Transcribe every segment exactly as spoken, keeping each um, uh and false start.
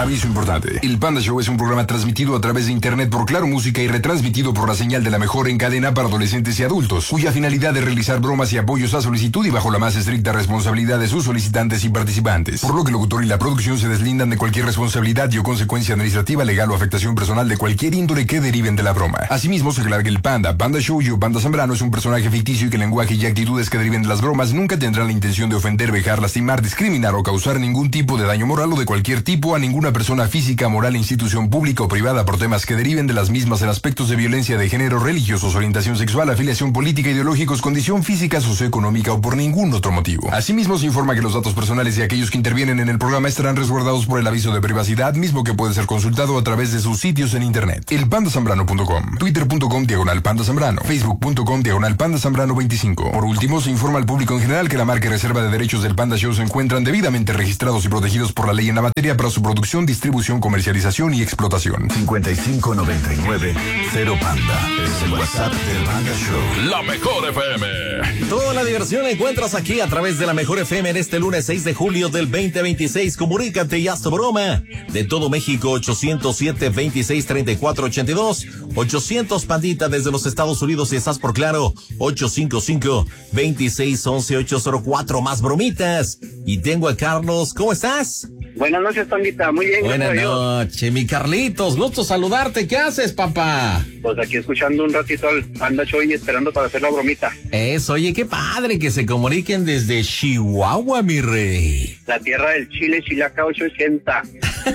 Aviso importante. El Panda Show es un programa transmitido a través de internet por Claro Música y retransmitido por la señal de la mejor en cadena para adolescentes y adultos, cuya finalidad es realizar bromas y apoyos a solicitud y bajo la más estricta responsabilidad de sus solicitantes y participantes, por lo que el locutor y la producción se deslindan de cualquier responsabilidad y o consecuencia administrativa, legal o afectación personal de cualquier índole que deriven de la broma. Asimismo, se aclara que el Panda, Panda Show y o Panda Zambrano es un personaje ficticio y que el lenguaje y actitudes que deriven de las bromas nunca tendrán la intención de ofender, vejar, lastimar, discriminar o causar ningún tipo de daño moral o de cualquier tipo a ninguna persona física, moral, institución pública o privada por temas que deriven de las mismas en aspectos de violencia de género, religiosos, orientación sexual, afiliación política, ideológicos, condición física, socioeconómica o por ningún otro motivo. Asimismo, se informa que los datos personales de aquellos que intervienen en el programa estarán resguardados por el aviso de privacidad, mismo que puede ser consultado a través de sus sitios en internet. el panda zambrano punto com, twitter punto com diagonal panda zambrano, facebook punto com diagonal panda zambrano veinticinco. Por último, se informa al público en general que la marca y reserva de derechos del Panda Show se encuentran debidamente registrados y protegidos por la ley en la materia para su producción, distribución, comercialización y explotación. cincuenta y cinco noventa y nueve cero Panda es el WhatsApp del Panda Show. La mejor F M. Toda la diversión la encuentras aquí a través de la mejor F M en este lunes seis de julio del veinte veintiséis. Comunícate y haz tu broma. De todo México, ochocientos siete, veintiséis, treinta y cuatro, ochenta y dos. ochocientos Pandita desde los Estados Unidos si estás por Claro. ochocientos cincuenta y cinco, veintiséis, once, ochocientos cuatro. Más bromitas. Y tengo a Carlos. ¿Cómo estás? Buenas noches, Pandita. Muy bien. Buenas noches, mi Carlitos. Gusto saludarte. ¿Qué haces, papá? Pues aquí escuchando un ratito al Panda Show y esperando para hacer la bromita. Eso, oye, qué padre que se comuniquen desde Chihuahua, mi rey. La tierra del Chile, Chilaca ochocientos ochenta.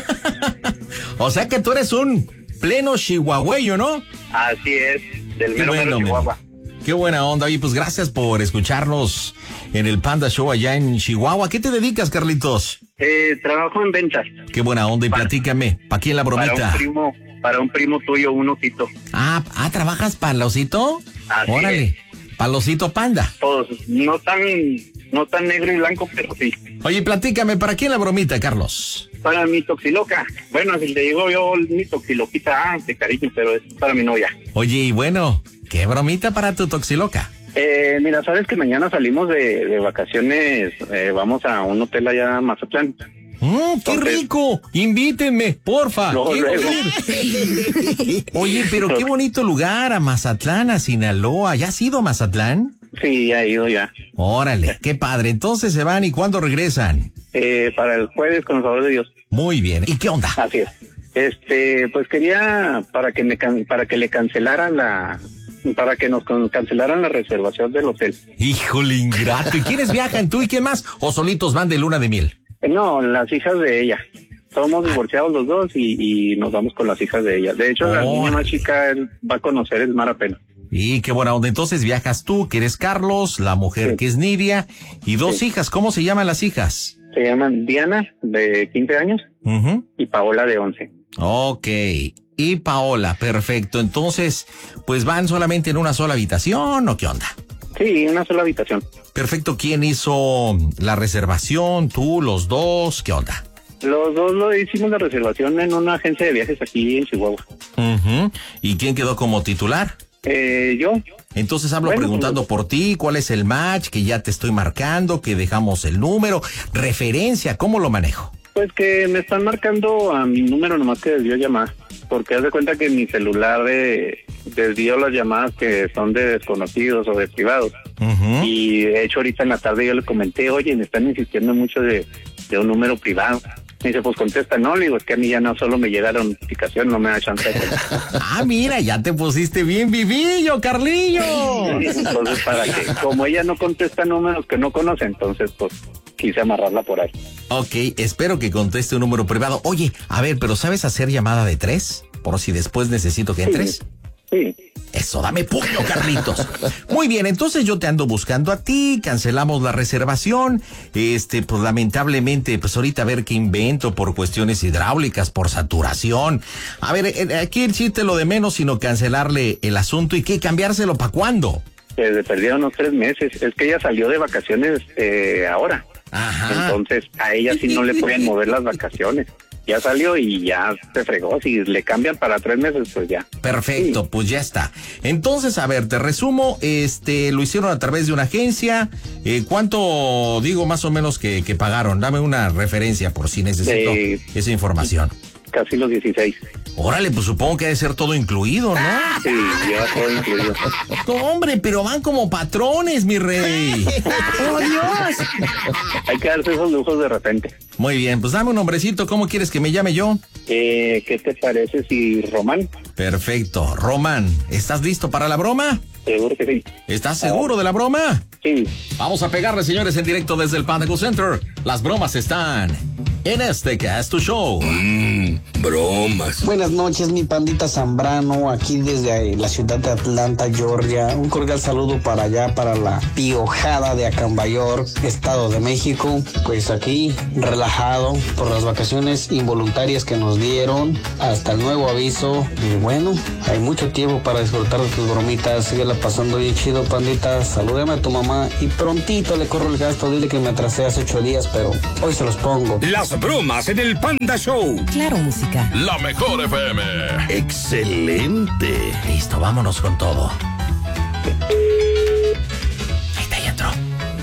O sea que tú eres un pleno chihuahueño, ¿no? Así es, del Qué mero bueno, mero Chihuahua. Qué buena onda. Oye, pues gracias por escucharnos en el Panda Show allá en Chihuahua. ¿Qué te dedicas, Carlitos? Eh, trabajo en ventas. Qué buena onda. Y para, platícame, ¿para quién la bromita? Para un primo, para un primo tuyo, un osito. Ah, ah, ¿trabajas para el osito? Así Órale, es. para el osito panda. Todos, no tan, no tan negro y blanco, pero sí. Oye, platícame, ¿para quién la bromita, Carlos? Para mi toxiloca. Bueno, si le digo yo mi toxiloquita, ah, de cariño, pero es para mi novia. Oye, y bueno, ¿qué bromita para tu toxiloca? Eh, mira, sabes que mañana salimos de, de vacaciones, eh, vamos a un hotel allá en Mazatlán. ¡Mmm, qué Entonces, rico! Invítenme, porfa. luego, Quiero luego. ir. Oye, pero qué bonito lugar, a Mazatlán, a Sinaloa. ¿Ya has ido a Mazatlán? Sí, ya he ido ya. Órale, qué padre. Entonces se van, ¿y cuándo regresan? Eh, para el jueves, con el favor de Dios. Muy bien. ¿Y qué onda? Así es. Este, pues quería para que me can- para que le cancelaran la, para que nos con- cancelaran la reservación del hotel. Híjole, ingrato. ¿Y quiénes viajan, tú y quién más? ¿O solitos van de luna de miel? Eh, no, las hijas de ella. Somos divorciados los dos y, y nos vamos con las hijas de ella. De hecho, la Oh. niña más chica él va a conocer el mar apenas. Y qué buena onda. Entonces viajas tú, que eres Carlos, la mujer Sí. que es Nidia, y dos Sí. hijas. ¿Cómo se llaman las hijas? Se llaman Diana, de quince años, Uh-huh. y Paola, de once. Ok. Y Paola, perfecto. Entonces, pues van solamente en una sola habitación, ¿o qué onda? Sí, una sola habitación. Perfecto. ¿Quién hizo la reservación? ¿Tú, los dos? ¿Qué onda? Los dos lo hicimos la reservación en una agencia de viajes aquí en Chihuahua. Uh-huh. ¿Y quién quedó como titular? Eh, yo. Entonces hablo Bueno, preguntando pues, por ti, cuál es el match, que ya te estoy marcando, que dejamos el número, referencia, ¿cómo lo manejo? Pues que me están marcando a mi número nomás que desvió llamadas, porque haz de cuenta que mi celular de, desvió las llamadas que son de desconocidos o de privados. Uh-huh. Y de hecho ahorita en la tarde yo le comenté, oye, me están insistiendo mucho de, de un número privado. Me dice, pues contesta, no, le digo, es que a mí ya no solo me llega la notificación, no me da chance de contestar. Ah, mira, ya te pusiste bien vivillo, Carlillo. Entonces, para que, como ella no contesta números que no conoce, entonces, pues, quise amarrarla por ahí. Ok, espero que conteste un número privado. Oye, a ver, pero ¿sabes hacer llamada de tres? Por si después necesito que entres. Sí. Eso, dame puño, Carlitos. Muy bien, entonces yo te ando buscando a ti, cancelamos la reservación. Este, pues lamentablemente, pues ahorita a ver qué invento por cuestiones hidráulicas, por saturación. A ver, eh, aquí el chiste lo de menos, sino cancelarle el asunto y qué, cambiárselo para cuándo. Se perdieron unos tres meses. Es que ella salió de vacaciones eh, ahora. Ajá. Entonces, a ella sí no le pueden mover las vacaciones. ya salió y ya se fregó. Si le cambian para tres meses, pues ya. Perfecto, sí. Pues ya está. Entonces, a ver, te resumo, este, lo hicieron a través de una agencia. Eh, ¿Cuánto, digo, más o menos que, que pagaron? Dame una referencia por si necesito de, esa información. Casi los dieciséis. Órale, pues supongo que debe ser todo incluido, ¿no? Sí, lleva todo incluido. No, hombre, pero van como patrones, mi rey. ¡Oh, Dios! Hay que darse esos lujos de repente. Muy bien, pues dame un nombrecito. ¿Cómo quieres que me llame yo? Eh, ¿Qué te parece si Román? Perfecto. Román, ¿estás listo para la broma? Seguro que sí. ¿Estás seguro de la broma? Sí. Vamos a pegarle, señores, en directo desde el Panda Go Center. Las bromas están en este Cast to Show. Mmm, bromas. Buenas noches, mi pandita Zambrano, aquí desde la ciudad de Atlanta, Georgia. Un cordial saludo para allá, para la piojada de Acambayor, Estado de México. Pues aquí, relajado por las vacaciones involuntarias que nos dieron, hasta el nuevo aviso. Y bueno, hay mucho tiempo para disfrutar de tus bromitas. Síguela pasando bien chido, pandita. Salúdame a tu mamá y prontito le corro el gasto. Dile que me atrasé hace ocho días, pero hoy se los pongo. Las bromas en el Panda Show. Claro, música. La mejor F M. Excelente. Listo, vámonos con todo. Ahí está, ya entró.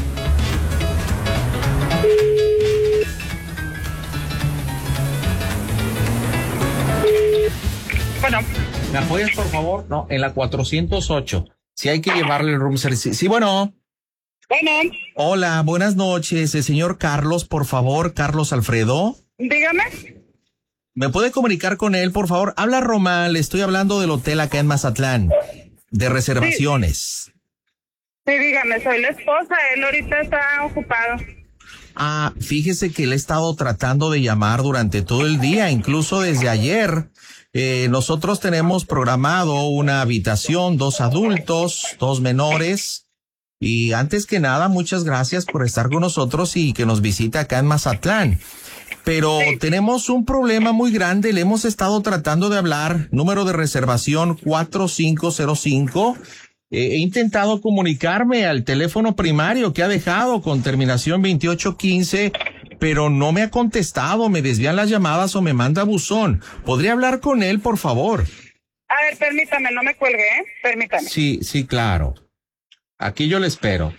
Bueno. ¿Me apoyas, por favor? No, en la cuatrocientos ocho. Si hay que llevarle el room service. Sí, bueno. Bueno. Hola, buenas noches. El señor Carlos, por favor. Carlos Alfredo. Dígame. ¿Me puede comunicar con él, por favor? Habla Román, le estoy hablando del hotel acá en Mazatlán, de reservaciones. Sí, sí, dígame, soy la esposa, él ahorita está ocupado. Ah, fíjese que le he estado tratando de llamar durante todo el día, incluso desde ayer. Eh, nosotros tenemos programado una habitación, dos adultos, dos menores. Y antes que nada, muchas gracias por estar con nosotros y que nos visita acá en Mazatlán. Pero sí, tenemos un problema muy grande, le hemos estado tratando de hablar, número de reservación cuatro cinco cero cinco. Eh, he intentado comunicarme al teléfono primario que ha dejado con terminación veintiocho quince, pero no me ha contestado, me desvían las llamadas o me manda buzón. ¿Podría hablar con él, por favor? A ver, permítame, no me cuelgue, ¿eh? Permítame. Sí, sí, claro. Aquí yo le espero.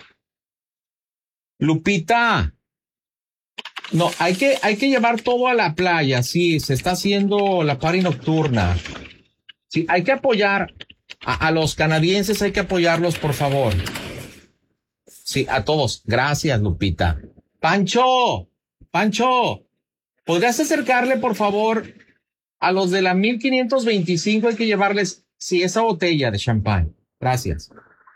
Lupita. No, hay que, hay que llevar todo a la playa, sí, se está haciendo la party nocturna. Sí, hay que apoyar a, a los canadienses, hay que apoyarlos, por favor. Sí, a todos. Gracias, Lupita. Pancho, Pancho, ¿podrías acercarle, por favor, a los de la mil quinientos veinticinco? Hay que llevarles, sí, esa botella de champán. Gracias.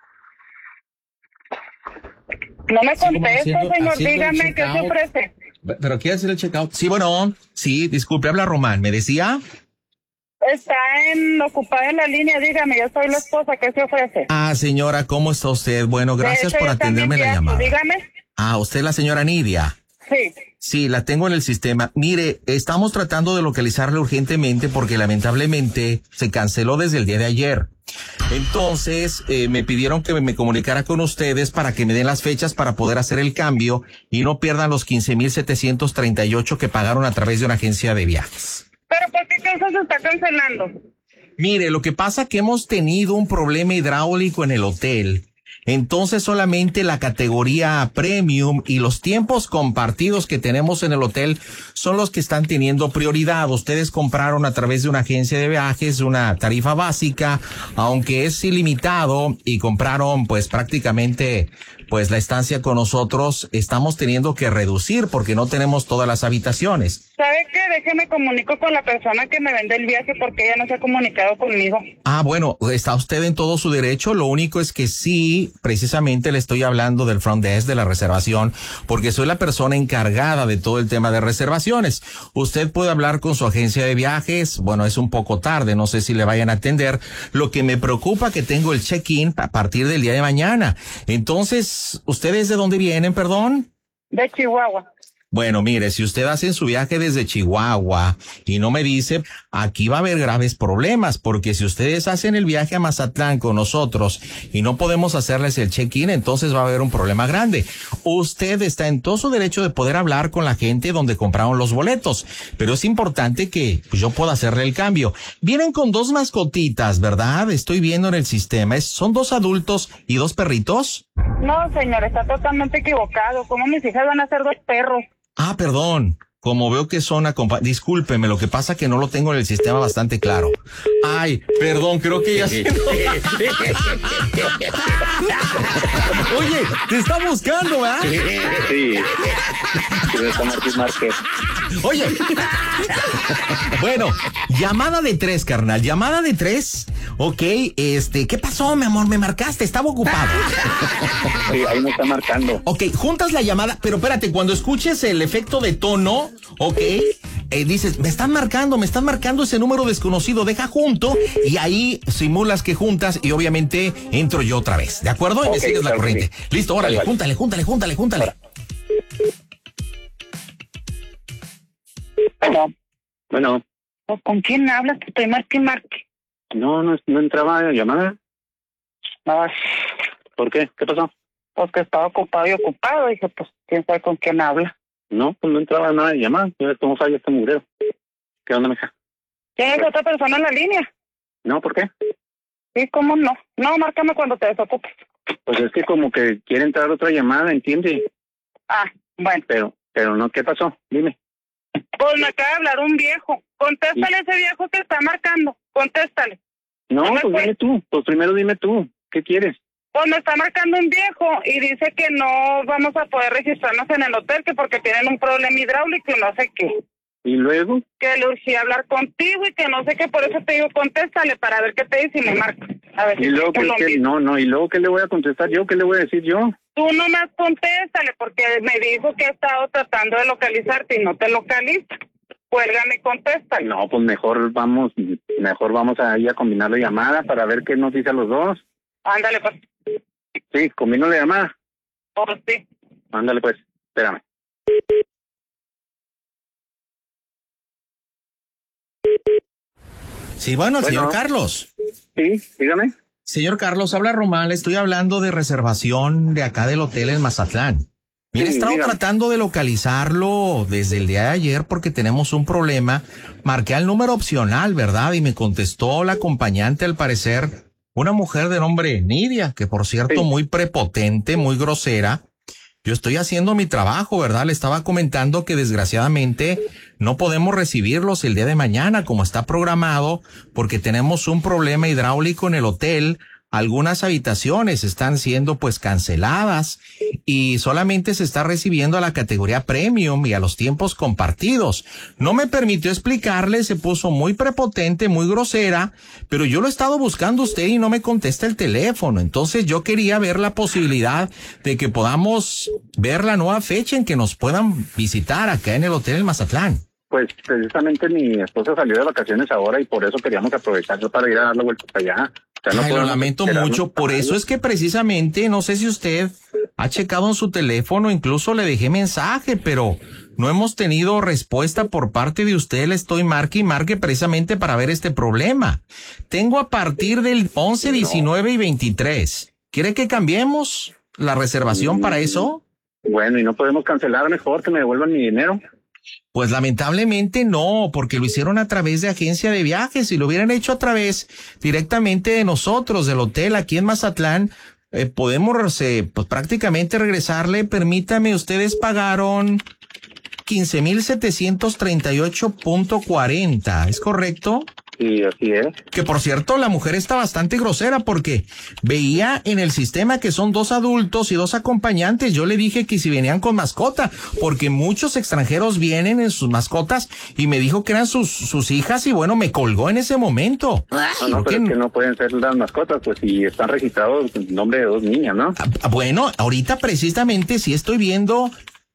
No me contesta, señor, dígame, ¿qué se ofrece? ¿Pero quiere hacer el checkout? Sí, bueno, sí, disculpe, habla Román, ¿me decía? Está en ocupada en la línea, dígame, yo soy la esposa, ¿qué se ofrece? Ah, señora, ¿cómo está usted? Bueno, gracias por atenderme la llamada. Dígame. Ah, ¿usted es la señora Nidia? Sí. Sí, la tengo en el sistema. Mire, estamos tratando de localizarla urgentemente porque lamentablemente se canceló desde el día de ayer. Entonces, eh, me pidieron que me comunicara con ustedes para que me den las fechas para poder hacer el cambio y no pierdan los quince mil setecientos treinta y ocho que pagaron a través de una agencia de viajes. ¿Pero por qué eso se está cancelando? Mire, lo que pasa es que hemos tenido un problema hidráulico en el hotel. Entonces solamente la categoría premium y los tiempos compartidos que tenemos en el hotel son los que están teniendo prioridad. Ustedes compraron a través de una agencia de viajes una tarifa básica, aunque es ilimitado, y compraron pues prácticamente pues la estancia con nosotros. Estamos teniendo que reducir porque no tenemos todas las habitaciones. ¿Sabe qué? Déjeme comunico con la persona que me vende el viaje porque ella no se ha comunicado conmigo. Ah, bueno, está usted en todo su derecho. Lo único es que sí, precisamente le estoy hablando del front desk de la reservación porque soy la persona encargada de todo el tema de reservaciones. Usted puede hablar con su agencia de viajes. Bueno, es un poco tarde, no sé si le vayan a atender. Lo que me preocupa que tengo el check-in a partir del día de mañana. Entonces, ¿ustedes de dónde vienen, perdón? De Chihuahua. Bueno, mire, si usted hace su viaje desde Chihuahua y no me dice, aquí va a haber graves problemas, porque si ustedes hacen el viaje a Mazatlán con nosotros y no podemos hacerles el check-in, entonces va a haber un problema grande. Usted está en todo su derecho de poder hablar con la gente donde compraron los boletos, pero es importante que pues, yo pueda hacerle el cambio. Vienen con dos mascotitas, ¿verdad? Estoy viendo en el sistema. ¿Es, ¿Son dos adultos y dos perritos? No, señor, está totalmente equivocado. ¿Cómo mis hijas van a ser dos perros? Ah, perdón. Como veo que son acompa... Discúlpeme, lo que pasa que no lo tengo en el sistema bastante claro. Ay, perdón, creo que ya se... Oye, te está buscando, ¿verdad? Sí. Sí, está Martín Márquez. Oye. Bueno, llamada de tres, carnal. Llamada de tres. Ok, este, ¿qué pasó, mi amor? Me marcaste, estaba ocupado. Sí, ahí me está marcando. Ok, juntas la llamada, pero espérate, cuando escuches el efecto de tono, ok, eh, dices, me están marcando, me están marcando ese número desconocido, deja junto, y ahí simulas que juntas, y obviamente entro yo otra vez, ¿de acuerdo? Y okay, me sigues la corriente. Sí. Listo, órale, vale, júntale, júntale, júntale, júntale. Bueno. Bueno. ¿Con quién hablas? Estoy Martín Márquez. No, no, no entraba la llamada. No. ¿Por qué? ¿Qué pasó? Porque estaba ocupado y ocupado. Dije, pues, ¿quién sabe con quién habla? No, pues no entraba nada de llamada. Mira cómo falla este mugrero. ¿Qué onda, mija? ¿Tienes otra persona en la línea? No, ¿por qué? Sí, ¿cómo no? No, márcame cuando te desocupes. Pues es que como que quiere entrar otra llamada, ¿entiendes? Ah, bueno. Pero, pero no, ¿qué pasó? Dime. Pues me acaba de hablar un viejo. Contéstale a ese viejo que está marcando. Contéstale. No, no pues dime tú. Pues primero dime tú. ¿Qué quieres? Pues me está marcando un viejo y dice que no vamos a poder registrarnos en el hotel, que porque tienen un problema hidráulico y no sé qué. ¿Y luego? Que le urgía hablar contigo y que no sé qué, por eso te digo, contéstale para ver qué te dice y me marca. A ver ¿Y si luego qué, qué? No, no, ¿y luego qué le voy a contestar yo? ¿Qué le voy a decir yo? Tú nomás contéstale, porque me dijo que he estado tratando de localizarte y no te localiza. Cuélgame y contéstale. No, pues mejor vamos, mejor vamos a ir a combinar la llamada para ver qué nos dice a los dos. Ándale, pues. Sí, combino la llamada. Oh, sí. Ándale, pues, espérame. Sí, bueno, el bueno, señor Carlos. Sí, dígame. Señor Carlos, habla Román, le estoy hablando de reservación de acá del hotel en Mazatlán. Mira, he estado tratando de localizarlo desde el día de ayer porque tenemos un problema. Marqué el número opcional, ¿verdad? Y me contestó la acompañante, al parecer, una mujer de nombre Nidia, que por cierto, sí, muy prepotente, muy grosera. Yo estoy haciendo mi trabajo, ¿verdad? Le estaba comentando que desgraciadamente no podemos recibirlos el día de mañana como está programado porque tenemos un problema hidráulico en el hotel. Algunas habitaciones están siendo pues canceladas y solamente se está recibiendo a la categoría premium y a los tiempos compartidos. No me permitió explicarle, se puso muy prepotente, muy grosera, pero yo lo he estado buscando a usted y no me contesta el teléfono. Entonces yo quería ver la posibilidad de que podamos ver la nueva fecha en que nos puedan visitar acá en el hotel El Mazatlán. Pues precisamente mi esposa salió de vacaciones ahora y por eso queríamos aprovecharlo para ir a dar la vuelta para allá. O sea, no Ay, lo lamento mucho, por eso es que precisamente, no sé si usted ha checado en su teléfono, incluso le dejé mensaje, pero no hemos tenido respuesta por parte de usted. Le estoy marque y marque precisamente para ver este problema. Tengo a partir del once, diecinueve y veintitrés. ¿Quiere que cambiemos la reservación para eso? Bueno, y no podemos cancelar, mejor que me devuelvan mi dinero. Pues lamentablemente no, porque lo hicieron a través de agencia de viajes. Si lo hubieran hecho a través directamente de nosotros, del hotel aquí en Mazatlán, eh, podemos eh, pues, prácticamente regresarle. Permítame, ustedes pagaron quince mil setecientos treinta y ocho punto cuarenta, ¿es correcto? Sí, así es. Que por cierto, la mujer está bastante grosera porque veía en el sistema que son dos adultos y dos acompañantes. Yo le dije que si venían con mascota, porque muchos extranjeros vienen en sus mascotas y me dijo que eran sus sus hijas y bueno, me colgó en ese momento. No, no, pero es que no pueden ser las mascotas, pues si están registrados en nombre de dos niñas, ¿no? Ah, bueno, ahorita precisamente sí estoy viendo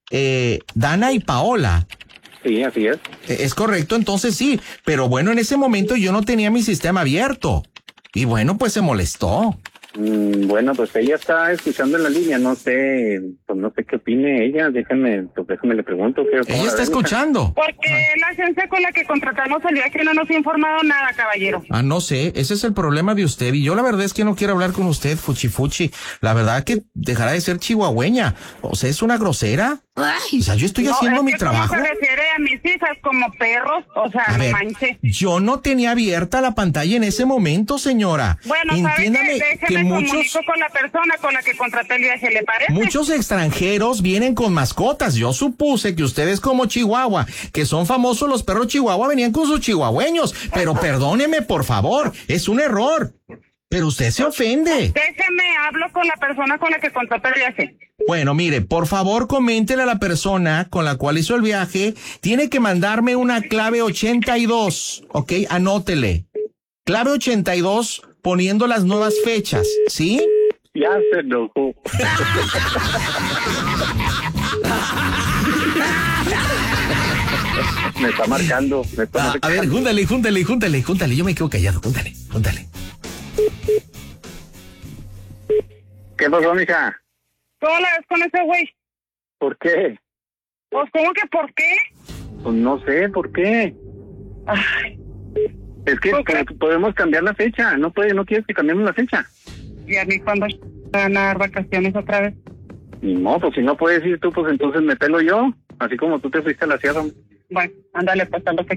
eh, Dana y Paola. Sí, así es. Es correcto, entonces sí, pero bueno, en ese momento yo no tenía mi sistema abierto. Y bueno, pues se molestó. Mm, bueno, pues ella está escuchando en la línea, no sé, pues no sé qué opine ella, déjame, pues déjame le pregunto. ¿qué, Ella está escuchando. Porque la agencia con la que contratamos el viaje no nos ha informado nada, caballero. Ah, no sé, ese es el problema de usted. Y yo la verdad es que no quiero hablar con usted, fuchi fuchi. La verdad que dejará de ser chihuahueña. O sea, es una grosera. Ay, o sea, yo estoy no, haciendo es mi que trabajo. ¿cómo se refiere a mis hijas como perros? O sea, A no ver, manches. yo no tenía abierta la pantalla en ese momento, señora. Bueno, ¿sabe Entiéndame qué? Déjeme que muchos, comunico con la persona con la que contraté el viaje, ¿le parece? muchos extranjeros vienen con mascotas. Yo supuse que ustedes como Chihuahua, que son famosos los perros Chihuahua, venían con sus chihuahueños. Pero perdóneme, por favor, es un error. Pero usted se ofende. Déjeme, hablo con la persona con la que contraté el viaje. Bueno, mire, por favor, coméntele a la persona con la cual hizo el viaje. Tiene que mandarme una clave ochenta y dos, ¿ok? Anótele. Clave ochenta y dos poniendo las nuevas fechas, ¿sí? Ya se enojó. Me está marcando, me está Ah, a marcando. ver, júntale, júntale, júntale, júntale. Yo me quedo callado, júntale, júntale. ¿Qué pasó, mija? ¿Cómo la ves con ese güey? ¿Por qué? Pues, ¿cómo que por qué? Pues no sé, ¿por qué? Ay, Es que Ok. po- podemos cambiar la fecha, no puede, no quieres que cambiemos la fecha. ¿y a mí cuándo van a dar vacaciones otra vez? Ni modo, pues si no puedes ir tú, pues entonces me pelo yo, así como tú te fuiste a la sierra. Bueno, ándale, pues, a lo que